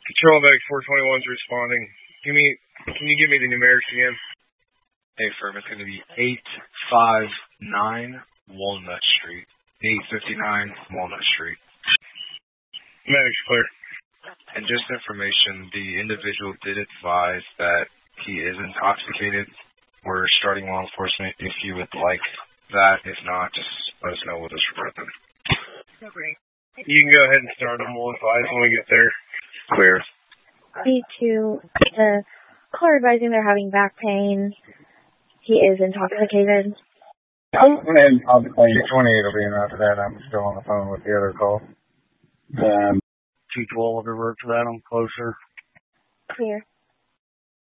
Control Medic 421 is responding. Can you give me the numerics again? Hey, firm, it's going to be 859 Walnut Street. 859 Walnut Street. Medic's clear. And just information, the individual did advise that he is intoxicated. We're starting law enforcement if you would like that. If not, just let us know. We'll just report them. You can go ahead and start them. We'll advise when we get there. Clear. B2, the caller advising they're having back pain. He is intoxicated. Go ahead and call the claim. 228 will be in after that. I'm still on the phone with the other call. 212 will revert to that. I'm closer. Clear.